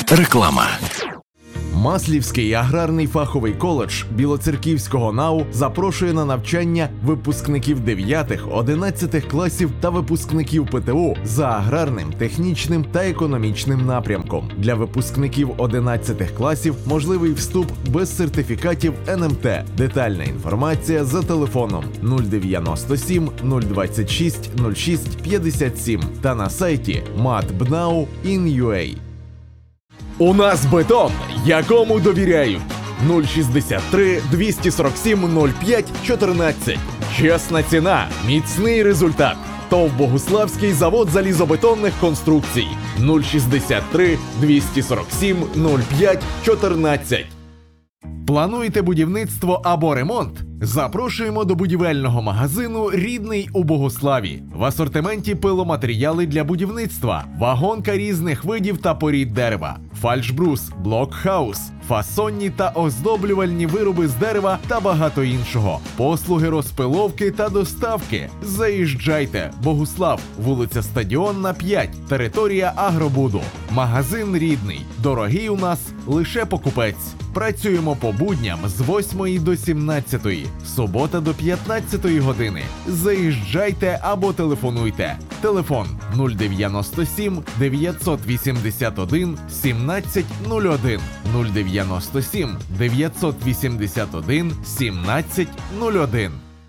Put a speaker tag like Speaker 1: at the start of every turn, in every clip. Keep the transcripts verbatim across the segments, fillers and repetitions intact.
Speaker 1: Реклама.
Speaker 2: Маслівський аграрний фаховий коледж Білоцерківського НАУ запрошує на навчання випускників дев'ятих-одинадцятих класів та випускників ПТУ за аграрним, технічним та економічним напрямком. Для випускників одинадцятих класів можливий вступ без сертифікатів ен ем те. Детальна інформація за телефоном нуль дев'яносто сім нуль двадцять шість нуль шість п'ятдесят сім та на сайті мат точка б ен а у точка ін ю ей. У нас бетон, якому довіряють. нуль шістдесят три двісті сорок сім нуль п'ять чотирнадцять. Чесна ціна, міцний результат. ТОВ Богуславський завод залізобетонних конструкцій. нуль шістдесят три двісті сорок сім нуль п'ять чотирнадцять. Плануєте будівництво або ремонт? Запрошуємо до будівельного магазину «Рідний» у Богуславі. В асортименті пиломатеріали для будівництва, вагонка різних видів та порід дерева, фальшбрус, блокхаус, фасонні та оздоблювальні вироби з дерева та багато іншого. Послуги розпиловки та доставки. Заїжджайте. Богуслав, вулиця Стадіонна, п'ять, територія Агробуду. Магазин «Рідний». Дорогий у нас лише покупець. Працюємо по будням з восьмої до сімнадцятої, субота до п'ятнадцятої години. Заїжджайте або телефонуйте. Телефон нуль дев'яносто сім дев'ятсот вісімдесят один сімнадцять нуль один, нуль дев'яносто сім дев'ятсот вісімдесят один сімнадцять нуль один.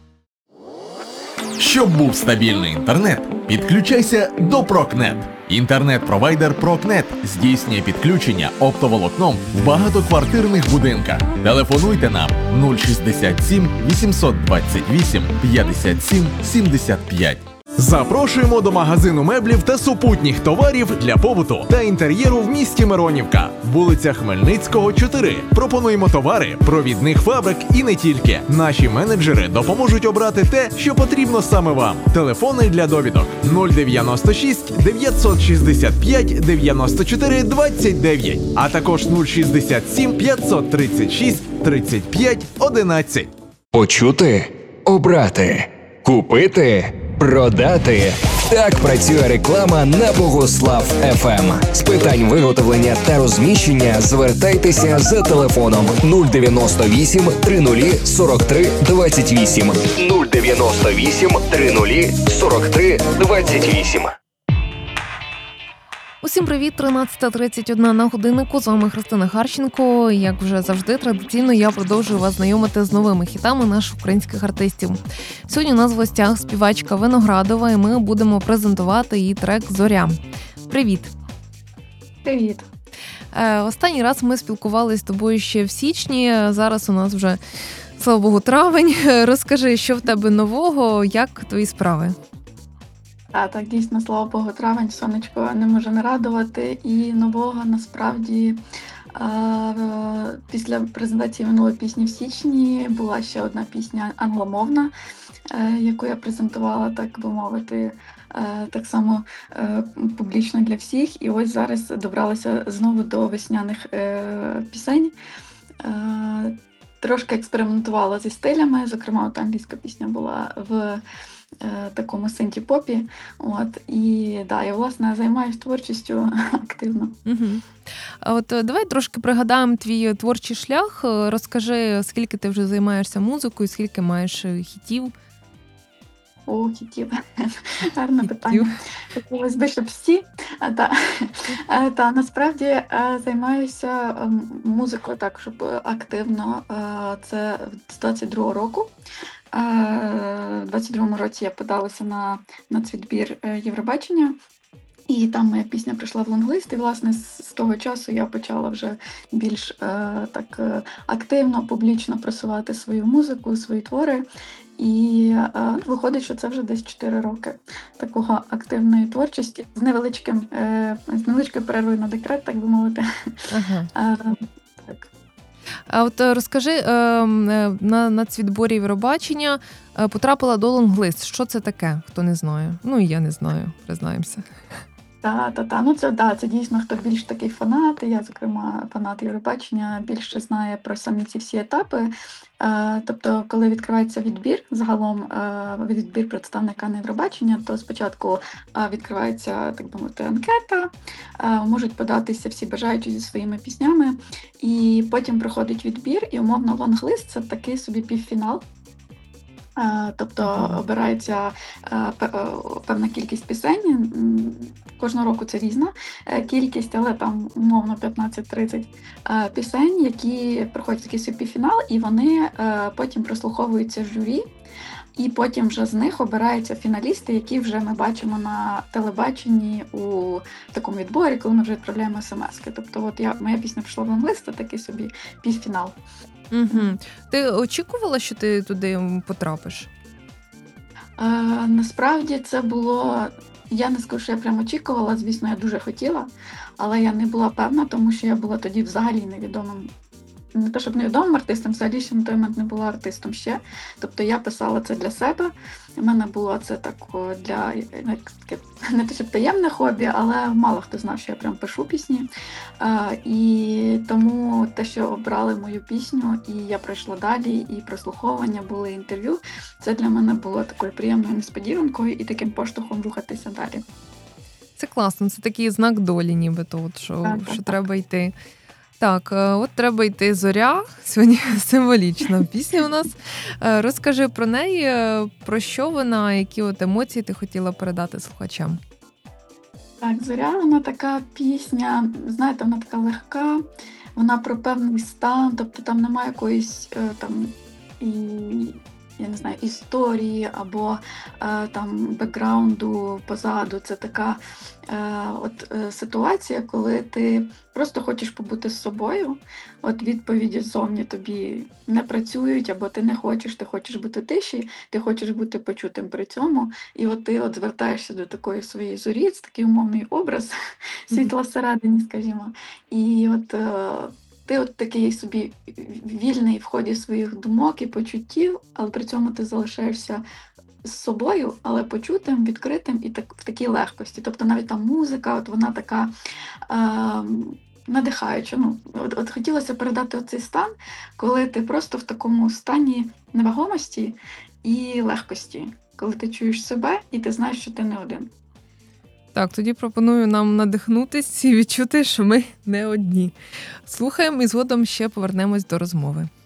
Speaker 2: Щоб був стабільний інтернет, підключайся до Прокнет. Інтернет-провайдер Прокнет здійснює підключення оптоволокном в багатоквартирних будинках. Телефонуйте нам нуль шістдесят сім вісімсот двадцять вісім п'ятдесят сім сімдесят п'ять. Запрошуємо до магазину меблів та супутніх товарів для побуту та інтер'єру в місті Миронівка. Вулиця Хмельницького, чотири. Пропонуємо товари провідних фабрик і не тільки. Наші менеджери допоможуть обрати те, що потрібно саме вам. Телефони для довідок нуль дев'яносто шість дев'ятсот шістдесят п'ять дев'яносто чотири двадцять дев'ять, а також нуль шістдесят сім п'ятсот тридцять шість тридцять п'ять одинадцять.
Speaker 1: Почути, обрати, купити, продати. Так працює реклама на Богуслав еф ем. З питань виготовлення та розміщення звертайтеся за телефоном нуль дев'яносто вісім тридцять сорок три двадцять вісім. нуль дев'яносто вісім тридцять сорок три двадцять вісім.
Speaker 3: Усім привіт, тринадцята тридцять один на годиннику, з вами Христина Харченко. Як вже завжди, традиційно я продовжую вас знайомити з новими хітами наших українських артистів. Сьогодні у нас в гостях співачка Виноградова, і ми будемо презентувати її трек «Зоря». Привіт!
Speaker 4: Привіт!
Speaker 3: Е, останній раз ми спілкувалися з тобою ще в січні, зараз у нас вже, слава Богу, травень. Розкажи, що в тебе нового, як твої справи?
Speaker 4: А, так, дійсно, слава Богу, травень, сонечко не може не радувати. І нового, насправді, а, після презентації минулої пісні в січні була ще одна пісня англомовна, яку я презентувала, так би мовити, так само публічно для всіх. І ось зараз добралася знову до весняних пісень. Трошки експериментувала зі стилями, зокрема, от англійська пісня була в такому синті-попі. От, і, да, я, власне, займаюся творчістю активно.
Speaker 3: Угу. А от давай трошки пригадаємо твій творчий шлях. Розкажи, скільки ти вже займаєшся музикою, скільки маєш хітів?
Speaker 4: О, хітів. Гарне питання. Хотілося б, щоб всі. Та, та, насправді займаюся музикою так, щоб активно. Це з двадцять другого року. У двадцять другому році я подалася на нацвідбір Євробачення, і там моя пісня прийшла в лонглист, і, власне, з того часу я почала вже більш е, так е, активно, публічно просувати свою музику, свої твори. І е, виходить, що це вже десь чотири роки такого активної творчості з невеличким, е, з невеличкою перервою на декрет, так би мовити.
Speaker 3: Ага.
Speaker 4: Е, так.
Speaker 3: А от розкажи, на нацвідборі Євробачення потрапила до лонглист. Що це таке, хто не знає? Ну, і я не знаю, признаємося.
Speaker 4: Та, та, та. Ну це да, це дійсно хто більш такий фанат. Я, зокрема, фанат Євробачення, більше знає про самі ці всі етапи. Е, тобто, коли відкривається відбір, загалом е, відбір представника на Євробачення, то спочатку е, відкривається, так би мовити, анкета, е, можуть податися всі бажаючі зі своїми піснями, і потім проходить відбір, і умовно лонглист – це такий собі півфінал. Е, Тобто обирається е, пе- е, певна кількість пісень. м, Кожного року це різна е, кількість, але там умовно п'ятнадцять-тридцять е, пісень, які проходять такий собі півфінал, і вони е, потім прослуховуються в журі. І потім вже з них обираються фіналісти, які вже ми бачимо на телебаченні у такому відборі, коли ми вже відправляємо смски. Тобто, от я моя пісня пішла в лонглист, це такий собі півфінал.
Speaker 3: Угу. Ти очікувала, що ти туди потрапиш?
Speaker 4: Е, насправді це було. Я не скажу, що я прям очікувала, звісно, я дуже хотіла, але я не була певна, тому що я була тоді взагалі невідомим. Не те, щоб невідомим артистом, взагалі ще на той момент не була артистом ще. Тобто я писала це для себе. У мене було це так о, для ну, як таке, не те, щоб таємне хобі, але мало хто знав, що я прям пишу пісні. Е, і тому те, що обрали мою пісню, і я пройшла далі, і прослуховування були інтерв'ю, це для мене було такою приємною несподіванкою і таким поштовхом рухатися далі.
Speaker 3: Це класно, це такий знак долі, нібито, от, що,
Speaker 4: Так, так,
Speaker 3: що
Speaker 4: так.
Speaker 3: треба йти. Так, е, от треба йти зоря. Сьогодні символічна пісня у нас. Е, Розкажи про неї, е, про що вона, які от емоції ти хотіла передати слухачам.
Speaker 4: Так, зоря, вона така пісня, знаєте, вона така легка, вона про певний стан, тобто там немає якоїсь е, там і, я не знаю, історії або е, там бекграунду позаду. Це така е, от е, ситуація, коли ти просто хочеш побути з собою. От відповіді ззовні тобі не працюють, або ти не хочеш, ти хочеш бути тиші, ти хочеш бути почутим при цьому. І от ти от звертаєшся до такої своєї зорі, це такий умовний образ світла всередині, скажімо. І от е, ти от такий собі вільний в ході своїх думок і почуттів, але при цьому ти залишаєшся з собою, але почутим, відкритим і так в такій легкості. Тобто навіть там музика, от вона така е, надихаюча. Ну, от, от хотілося передати оцей стан, коли ти просто в такому стані невагомості і легкості, коли ти чуєш себе і ти знаєш, що ти не один.
Speaker 3: Так, тоді пропоную нам надихнутись і відчути, що ми не одні. Слухаємо і згодом ще повернемось до розмови.